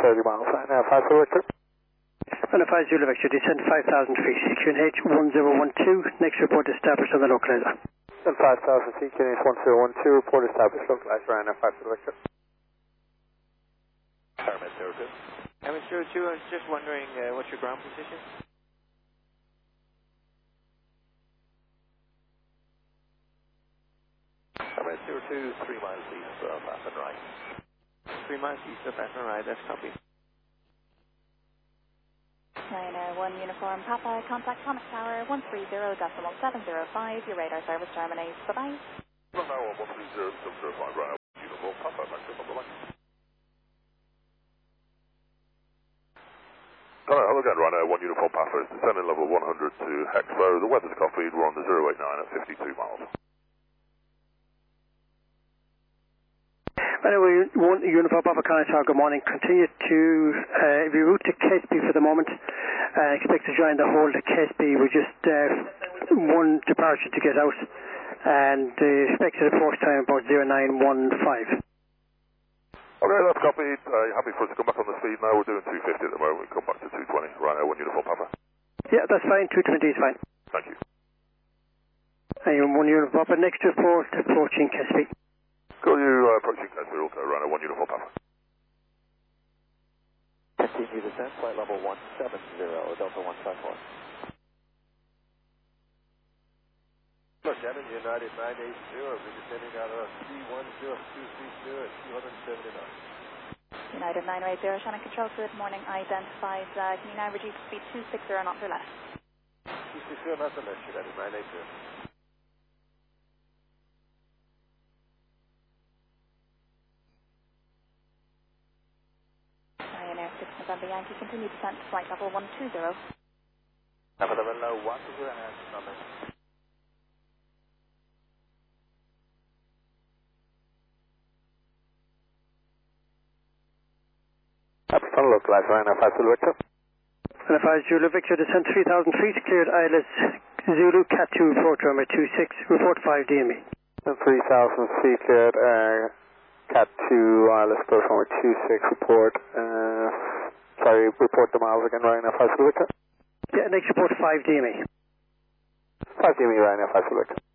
30 miles, Ryanair 5 Zulu Victor. Ryanair 5 Zulu Victor, descent 5,000 feet, QNH 1012, next report established on the localizer. 5,000 feet, QNH 1012, report established, localizer, Ryanair 5 Zulu Victor. Paramount 02. Paramount 02, I was just wondering what's your ground position? Paramount 02, 3 miles east of Athenry. 3 miles east of Athenry, that's copy. Ryanair 1 Uniform Papa, contact Thomas Tower 130.705, your radar service terminates. Bye-bye. Ryanair 130.705, Ryanair 1 Uniform Papa, maximum, bye-bye. Hello again, Ryanair 1 Uniform Papa, it's descending level 100 to Hexpo, the weather's copied, we're on the 089 at 52 miles. Anyway, 1 Uniform Papa, Tower, good morning. Continue to reroute to Kesby for the moment. Expect to join the hold at Kesby. We just one departure to get out, and expected approach time about 0915. Okay, that's copied. Happy for us to come back on the speed now. We're doing 250 at the moment. We come back to 220. Ryanair 1 Uniform Papa. Yeah, that's fine. 220 is fine. Thank you. And 1 Uniform Papa, next report approaching Kesby. Call you approaching Kesby, okay, Ryanair 1 Uniform Papa. Continue descent, flight level 170, Delta 154. Shannon, United 980, we'll be descending out of C10232 at 279. United 980, Shannon Control, good morning. Identified, can you now reduce speed 260 knots or less? 260 knots or less, United 980. Ryanair 6 November Yankee, continue descent to flight level 120. Level 120 and number. Upon localizer, Ryanair 5 Zulu Victor. Ryanair 5 Zulu Victor, descent 3,000 feet, cleared ILS Zulu, Cat 2, report number 26, report 5 DME. 3,000 feet, cleared Cat 2, ILS approach number 26, report, sorry, report the miles again, Ryanair 5 Zulu Victor. Yeah, next report 5 DME. 5 DME, Ryanair 5 Zulu Victor.